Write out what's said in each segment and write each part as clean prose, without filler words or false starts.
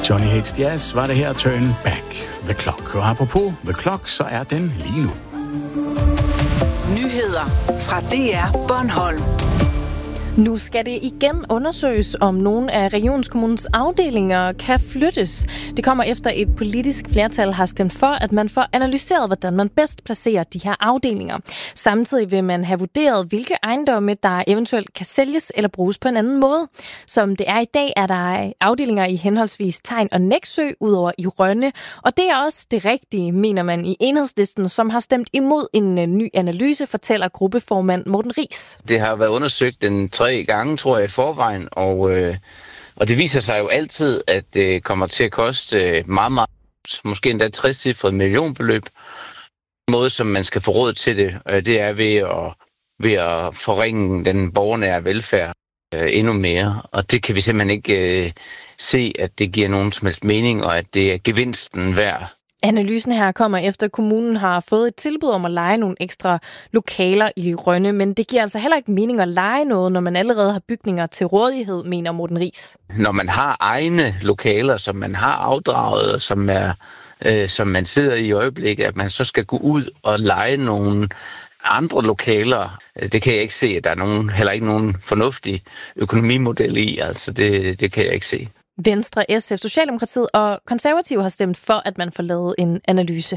Johnny Hates Jazz var det her, Turn Back the Clock. Og apropos The Clock, så er den lige nu. Nyheder fra DR Bornholm. Nu skal det igen undersøges, om nogle af regionskommunens afdelinger kan flyttes. Det kommer efter et politisk flertal har stemt for, at man får analyseret, hvordan man bedst placerer de her afdelinger. Samtidig vil man have vurderet, hvilke ejendomme, der eventuelt kan sælges eller bruges på en anden måde. Som det er i dag, er der afdelinger i henholdsvis Tegn og Nexø, udover i Rønne. Og det er også det rigtige, mener man i Enhedslisten, som har stemt imod en ny analyse, fortæller gruppeformand Morten Riis. Det har været undersøgt 3 gange, tror jeg, i forvejen, og det viser sig jo altid, at det kommer til at koste meget, måske endda 60-cifret millionbeløb. Den måde, som man skal få råd til det er ved at forringe den borgernære velfærd endnu mere, og det kan vi simpelthen ikke se, at det giver nogen som helst mening, og at det er gevinsten værd. Analysen her kommer efter, at kommunen har fået et tilbud om at leje nogle ekstra lokaler i Rønne, men det giver altså heller ikke mening at leje noget, når man allerede har bygninger til rådighed, mener Morten Riis. Når man har egne lokaler, som man har afdraget, og som man sidder i øjeblikket, at man så skal gå ud og leje nogle andre lokaler, det kan jeg ikke se, at der er heller ikke nogen fornuftig økonomimodel i. Altså det kan jeg ikke se. Venstre, SF, Socialdemokratiet og Konservative har stemt for, at man får lavet en analyse.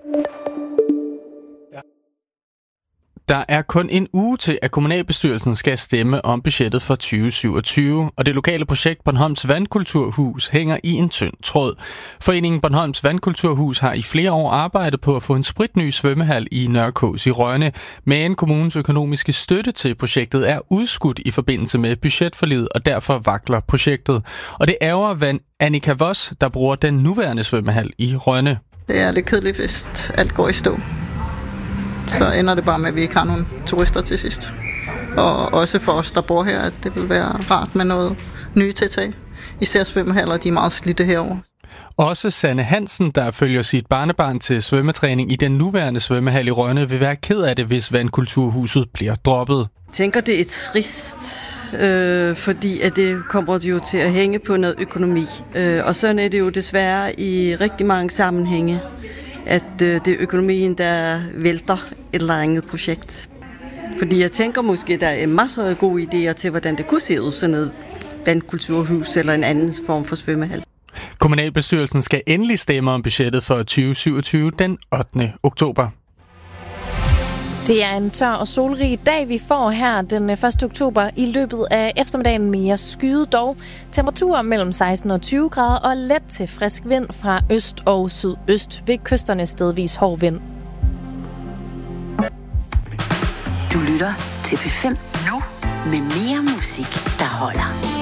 Der er kun en uge til, at kommunalbestyrelsen skal stemme om budgettet for 2027, og det lokale projekt Bornholms Vandkulturhus hænger i en tynd tråd. Foreningen Bornholms Vandkulturhus har i flere år arbejdet på at få en spritny svømmehal i Nørrekås i Rønne, men kommunens økonomiske støtte til projektet er udskudt i forbindelse med budgetforliget, og derfor vakler projektet. Og det ærger Annika Voss, der bruger den nuværende svømmehal i Rønne. Det er lidt kedeligt, hvis alt går i stå. Så ender det bare med, at vi ikke har nogen turister til sidst. Og også for os, der bor her, at det vil være rart med noget nye tiltag. Især svømmehaller, de er meget slidte herovre. Også Sanne Hansen, der følger sit barnebarn til svømmetræning i den nuværende svømmehal i Rønne, vil være ked af det, hvis Vandkulturhuset bliver droppet. Jeg tænker, det er trist, fordi at det kommer jo til at hænge på noget økonomi. Og sådan er det jo desværre i rigtig mange sammenhænge, at det er økonomien, der vælter et eller andet projekt. Fordi jeg tænker måske, der er masser af gode idéer til, hvordan det kunne se ud, sådan noget vandkulturhus eller en anden form for svømmehal. Kommunalbestyrelsen skal endelig stemme om budgettet for 2027 den 8. oktober. Det er en tør og solrig dag, vi får her den 1. oktober. I løbet af eftermiddagen mere skyet dog. Temperaturer mellem 16 og 20 grader og let til frisk vind fra øst og sydøst. Ved kysterne stedvis hård vind. Du lytter til P5 nu med mere musik, der holder.